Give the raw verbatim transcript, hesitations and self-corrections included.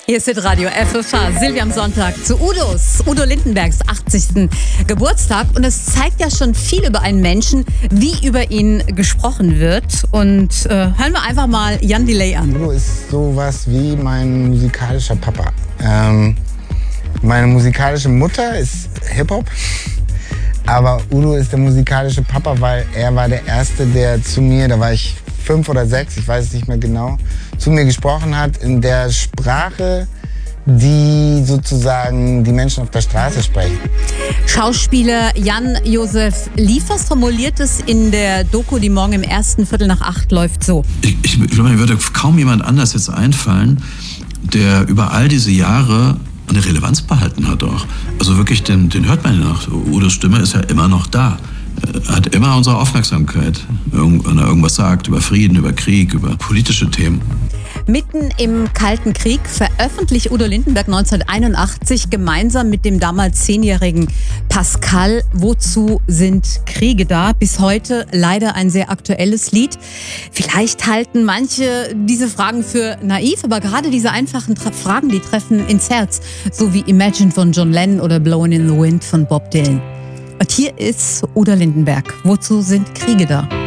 Hier ist Radio F F H, Silvia am Sonntag zu Udos, Udo Lindenbergs achtzigsten Geburtstag. Und es zeigt ja schon viel über einen Menschen, wie über ihn gesprochen wird. Und äh, hören wir einfach mal Jan Delay an. Udo ist sowas wie mein musikalischer Papa. Ähm, meine musikalische Mutter ist Hip-Hop, aber Udo ist der musikalische Papa, weil er war der Erste, der zu mir, da war ich fünf oder sechs, ich weiß es nicht mehr genau, zu mir gesprochen hat in der Sprache, die sozusagen die Menschen auf der Straße sprechen. Schauspieler Jan-Josef Liefers formuliert es in der Doku, die morgen im ersten Viertel nach acht läuft, so. Ich, ich, ich glaube, mir würde kaum jemand anders jetzt einfallen, der über all diese Jahre eine Relevanz behalten hat auch. Also wirklich, den, den hört man ja noch. Udos Stimme ist ja immer noch da. Er hat immer unsere Aufmerksamkeit, wenn er irgendwas sagt über Frieden, über Krieg, über politische Themen. Mitten im Kalten Krieg veröffentlicht Udo Lindenberg neunzehnhunderteinundachtzig gemeinsam mit dem damals zehnjährigen Pascal Wozu sind Kriege da? Bis heute leider ein sehr aktuelles Lied. Vielleicht halten manche diese Fragen für naiv, aber gerade diese einfachen Tra- Fragen, die treffen ins Herz. So wie Imagine von John Lennon oder Blowin' in the Wind von Bob Dylan. Und hier ist Udo Lindenberg. Wozu sind Kriege da?